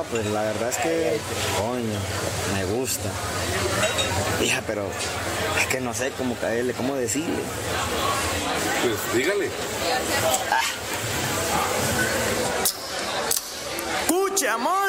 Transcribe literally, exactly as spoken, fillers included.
pues la verdad es que, coño, me gusta. Hija, pero es que no sé cómo caerle, cómo decirle. Pues dígale. Ah. ¡Escuche, amor!